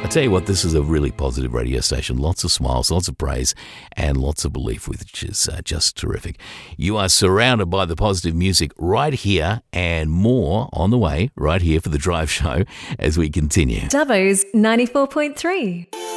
I tell you what, this is a really positive radio station. Lots of smiles, lots of praise, and lots of belief, which is just terrific. You are surrounded by the positive music right here, and more on the way right here for The Drive Show as we continue. Dubbo's 94.3.